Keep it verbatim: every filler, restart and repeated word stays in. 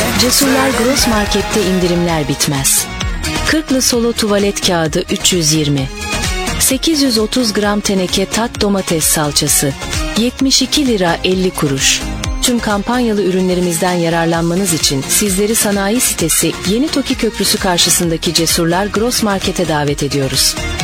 Cesurlar Gross Market'te indirimler bitmez. kırklı solo tuvalet kağıdı üç yüz yirmi. sekiz yüz otuz gram teneke tat domates salçası yetmiş iki lira elli kuruş. Tüm kampanyalı ürünlerimizden yararlanmanız için sizleri sanayi sitesi Yeni Toki Köprüsü karşısındaki Cesurlar Gross Market'e davet ediyoruz.